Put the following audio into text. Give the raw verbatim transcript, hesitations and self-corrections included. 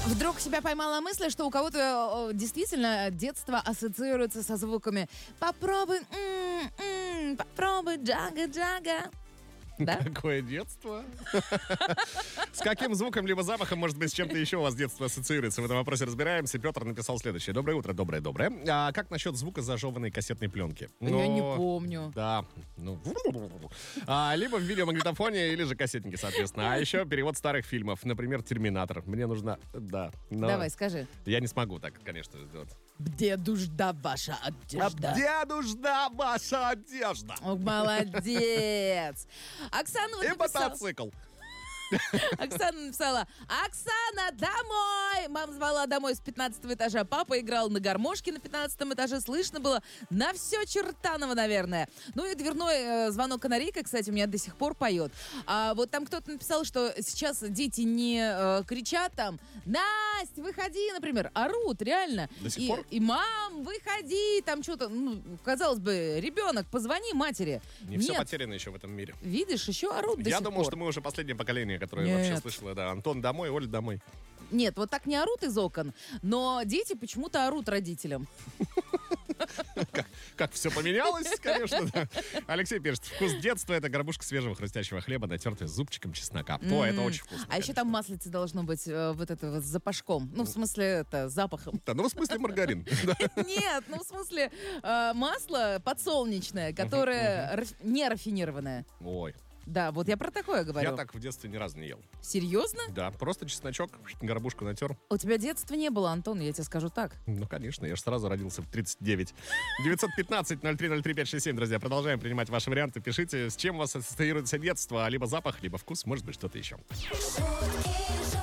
Вдруг себя поймала мысль, что у кого-то действительно детство ассоциируется со звуками «попробуй, м-м, попробуй, джага-джага». Да? Какое детство? С каким звуком либо запахом, может быть, с чем-то еще у вас детство ассоциируется? В этом вопросе разбираемся. Петр написал следующее. Доброе утро, доброе, доброе. А как насчет звука зажеванной кассетной пленки? Я ну, не помню. Да. Ну, а, либо в видеомагнитофоне, или же кассетники, соответственно. А еще перевод старых фильмов. Например, «Терминатор». Мне нужно... Да. Но... Давай, скажи. Я не смогу так, конечно. Вот. Где нужна ваша одежда? Где нужна ваша одежда? О, молодец. Оксана вот И написала... мотоцикл. Оксана написала: Оксана, домой! Мама звала домой с пятнадцатого этажа. Папа играл на гармошке на пятнадцатом этаже. Слышно было на все чертаново, наверное. Ну и дверной э, звонок канарейка, кстати, у меня до сих пор поет. А вот там кто-то написал, что сейчас дети не э, кричат там: Настя, выходи, например, орут, реально. До сих и, пор? и мам, выходи, там что-то, ну, казалось бы, ребенок, позвони матери. Не Нет. все потеряно еще в этом мире. Видишь, еще орут до Я сих думал, пор. что мы уже последнее поколение, которое Нет. вообще слышало, да. Антон домой, Оля домой. Нет, вот так не орут из окон, но дети почему-то орут родителям. Как, как все поменялось, конечно. Да. Алексей пишет: вкус детства — это горбушка свежего хрустящего хлеба, натертая зубчиком чеснока. О, это очень вкусно. А еще там маслице должно быть э, вот это вот с запашком. Ну, в смысле, это, запахом. Да, ну, в смысле маргарин. Нет, ну, в смысле, э, масло подсолнечное, которое раф- не рафинированное. Ой, Да, вот я про такое говорю. я так в детстве ни разу не ел. Серьезно? Да, просто чесночок, горбушку натер. У тебя детства не было, Антон, я тебе скажу так. Ну, конечно, я же сразу родился в тридцать девять. девятьсот пятнадцать ноль три ноль три пять шесть семь, друзья. Продолжаем принимать ваши варианты. Пишите, с чем у вас ассоциируется детство, либо запах, либо вкус, может быть, что-то еще. Шутки